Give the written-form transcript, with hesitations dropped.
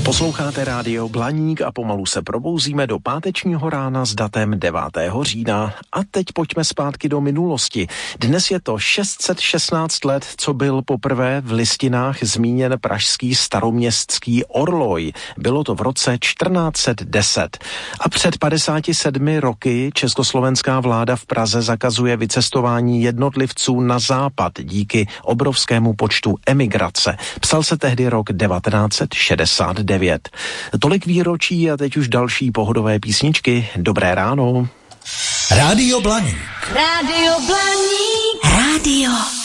Posloucháte rádio Blaník a pomalu se probouzíme do pátečního rána s datem 9. října. A teď pojďme zpátky do minulosti. Dnes je to 616 let, co byl poprvé v listinách zmíněn pražský staroměstský orloj. Bylo to v roce 1410. A před 57 roky československá vláda v Praze zakazuje vycestování jednotlivců na západ díky obrovskému počtu emigrace. Psal se tehdy rok 1969. Tolik výročí a teď už další pohodové písničky. Dobré ráno. Rádio Blaník. Rádio Blaník. Rádio